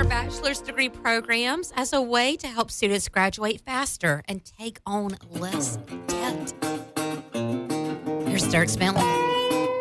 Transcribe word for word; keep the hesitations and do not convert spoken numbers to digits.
our bachelor's degree programs as a way to help students graduate faster and take on less debt. Here's Dirk Bentley.